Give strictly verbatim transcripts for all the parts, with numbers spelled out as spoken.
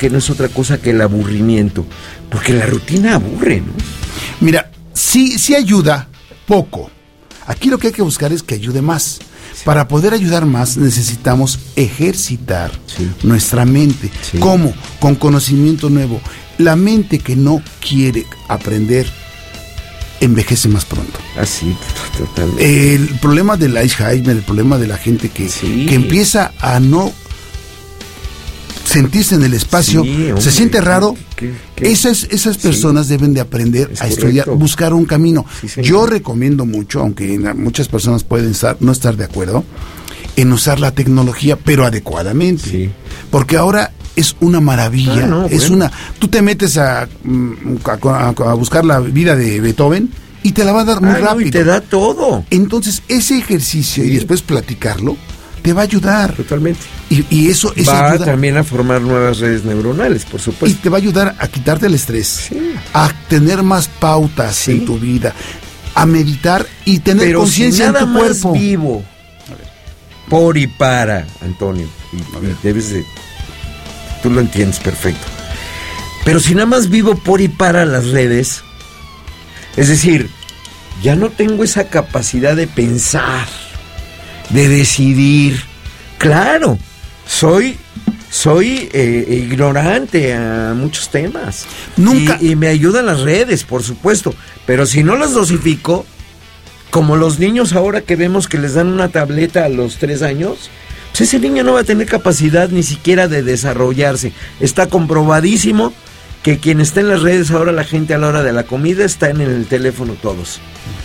que no es otra cosa que el aburrimiento, porque la rutina aburre, ¿no? Mira, sí, sí ayuda poco. Aquí lo que hay que buscar es que ayude más. Sí. Para poder ayudar más necesitamos ejercitar sí. nuestra mente. Sí. ¿Cómo? Con conocimiento nuevo. La mente que no quiere aprender envejece más pronto. Así, totalmente. El problema del Alzheimer, el problema de la gente que, sí. que empieza a no sentirse en el espacio, sí, hombre, se siente raro. ¿Qué, qué? Esas, esas personas sí. deben de aprender es a correcto. Estudiar, buscar un camino. Sí, yo recomiendo mucho, aunque muchas personas pueden estar, no estar de acuerdo, en usar la tecnología, pero adecuadamente. Sí. Porque ahora es una maravilla. Ah, no, es bueno. una. Tú te metes a, a, a, a buscar la vida de Beethoven y te la va a dar muy ah, rápido. No, y te da todo. Entonces, ese ejercicio sí. y después platicarlo te va a ayudar. Totalmente. Y, y eso, eso va ayuda también a formar nuevas redes neuronales, por supuesto. Y te va a ayudar a quitarte el estrés, sí. a tener más pautas sí. en tu vida, a meditar y tener Pero conciencia si en tu nada cuerpo. Más vivo, por y para, Antonio, y, y debes de, tú lo entiendes perfecto. Pero si nada más vivo por y para las redes, es decir, ya no tengo esa capacidad de pensar, de decidir. Claro, soy soy eh, ignorante a muchos temas. Nunca. Y, y me ayudan las redes, por supuesto. Pero si no las dosifico, como los niños ahora que vemos que les dan una tableta a los tres años, pues ese niño no va a tener capacidad ni siquiera de desarrollarse. Está comprobadísimo que quien está en las redes ahora, la gente a la hora de la comida, está en el teléfono todos.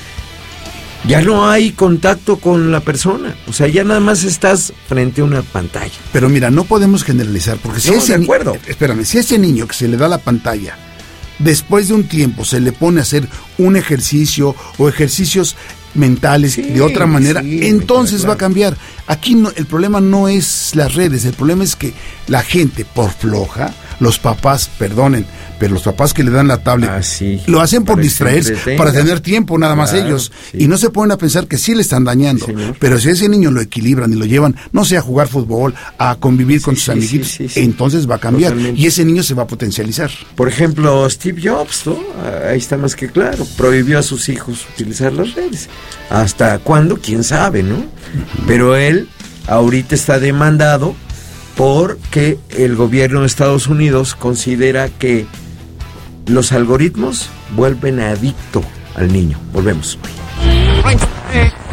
Ya no hay contacto con la persona, o sea, ya nada más estás frente a una pantalla. Pero mira, no podemos generalizar, porque si no, ese de acuerdo. Ni- espérame, si a ese niño que se le da la pantalla, después de un tiempo se le pone a hacer un ejercicio o ejercicios mentales sí, de otra manera, sí, entonces claro. va a cambiar. Aquí no, el problema no es las redes, el problema es que la gente por floja, los papás, perdonen, pero los papás que le dan la tablet ah, sí. lo hacen por distraerse, para tener tiempo nada más claro, ellos, sí. y no se ponen a pensar que sí le están dañando, sí, pero si a ese niño lo equilibran y lo llevan, no sé, a jugar fútbol, a convivir sí, con sus sí, amiguitos, sí, sí, sí. entonces va a cambiar, totalmente. Y ese niño se va a potencializar. Por ejemplo, Steve Jobs, ¿no? Ahí está más que claro, prohibió a sus hijos utilizar las redes. ¿Hasta cuándo? ¿Quién sabe, no? Uh-huh. Pero él ahorita está demandado porque el gobierno de Estados Unidos considera que los algoritmos vuelven adicto al niño. Volvemos.